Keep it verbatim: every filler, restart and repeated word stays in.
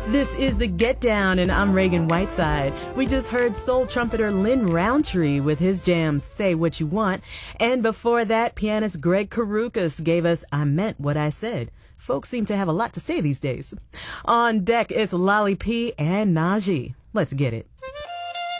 This is the Get Down, and I'm Reagan Whiteside. We just heard soul trumpeter Lynn Roundtree with his jam Say What You Want. And before that, pianist Greg Karukas gave us I Meant What I Said. Folks seem to have a lot to say these days. On deck, it's Lolly P and Najee. Let's get it.